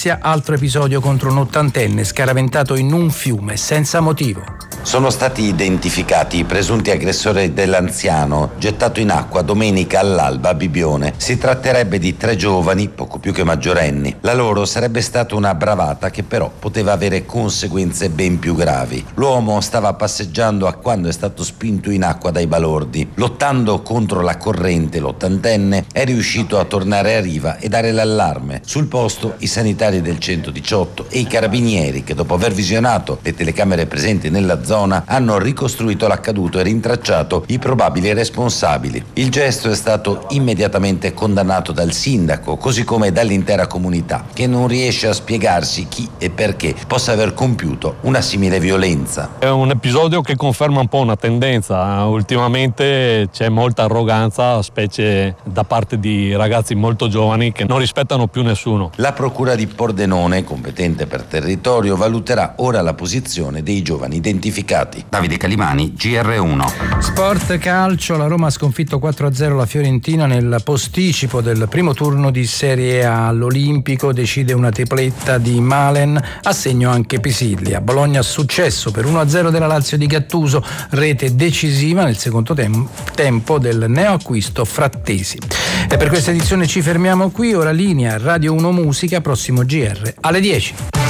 Venezia, altro episodio contro un ottantenne scaraventato in un fiume senza motivo. Sono stati identificati i presunti aggressori dell'anziano gettato in acqua domenica all'alba a Bibione. Si tratterebbe di 3 giovani, poco più che maggiorenni. La loro sarebbe stata una bravata che però poteva avere conseguenze ben più gravi. L'uomo stava passeggiando a quando è stato spinto in acqua dai balordi. Lottando contro la corrente, l'ottantenne è riuscito a tornare a riva e dare l'allarme. Sul posto i sanitari del 118 e i carabinieri che, dopo aver visionato le telecamere presenti nella zona, hanno ricostruito l'accaduto e rintracciato i probabili responsabili. Il gesto è stato immediatamente condannato dal sindaco, così come dall'intera comunità, che non riesce a spiegarsi chi e perché possa aver compiuto una simile violenza. È un episodio che conferma un po' una tendenza. Ultimamente c'è molta arroganza, specie da parte di ragazzi molto giovani che non rispettano più nessuno. La procura di Pordenone, competente per territorio, valuterà ora la posizione dei giovani identificati. Davide Calimani, GR1. Sport calcio, la Roma ha sconfitto 4-0 la Fiorentina nel posticipo del primo turno di Serie A. All'Olimpico decide una tripletta di Malen, a segno anche Pisilli. A Bologna successo per 1-0 della Lazio di Gattuso, rete decisiva nel secondo tempo del neoacquisto Frattesi. E per questa edizione ci fermiamo qui, ora linea Radio 1 Musica, prossimo GR alle 10.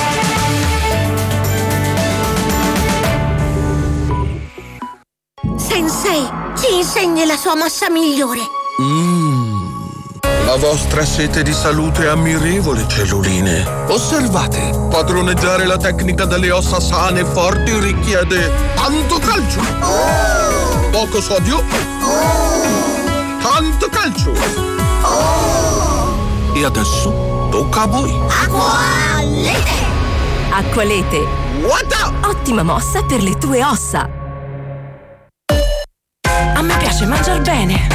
Sensei, ci insegni la sua mossa migliore. La vostra sete di salute è ammirevole, celluline. Osservate, padroneggiare la tecnica delle ossa sane e forti richiede tanto calcio, poco sodio, tanto calcio. E adesso tocca a voi. Acqualete! Acqualete. What? Ottima mossa per le tue ossa. A me piace mangiar bene.